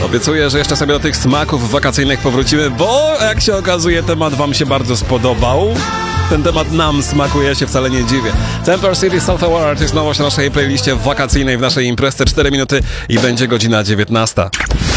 Obiecuję, że jeszcze sobie do tych smaków wakacyjnych powrócimy, bo jak się okazuje, temat wam się bardzo spodobał. Ten temat nam smakuje, ja się wcale nie dziwię. Temper City Self-Aware to jest nowość na naszej playliście wakacyjnej w naszej imprezie 4 minuty i będzie godzina 19.